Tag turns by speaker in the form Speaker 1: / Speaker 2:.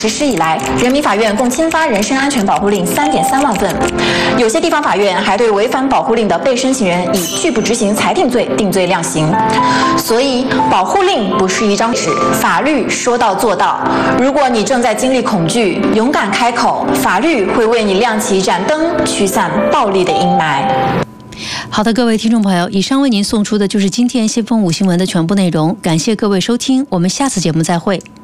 Speaker 1: 实施以来，人民法院共签发人身安全保护令3.3万份，有些地方法院还对违反保护令的被申请人以拒不执行裁定罪定罪量刑。所以，保护令不是一张纸，法律说到做到。如果你正在经历恐惧，勇敢开口，法律会为你亮起一盏灯，驱散暴力的阴霾。
Speaker 2: 好的，各位听众朋友，以上为您送出的就是今天先锋5新闻的全部内容，感谢各位收听，我们下次节目再会。